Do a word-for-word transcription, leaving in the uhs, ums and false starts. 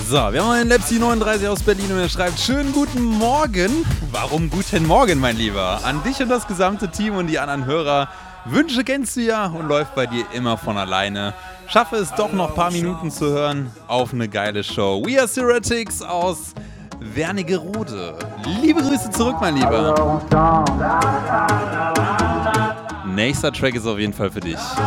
So, wir haben einen Lepsi neununddreißig aus Berlin und er schreibt, schönen guten Morgen. Warum guten Morgen, mein Lieber? An dich und das gesamte Team und die anderen Hörer. Wünsche kennst du ja und läuft bei dir immer von alleine. Schaffe es doch noch ein paar Minuten zu hören auf eine geile Show. We are Theoretics aus Wernigerode. Liebe Grüße zurück, mein Lieber. Nächster Track ist auf jeden Fall für dich.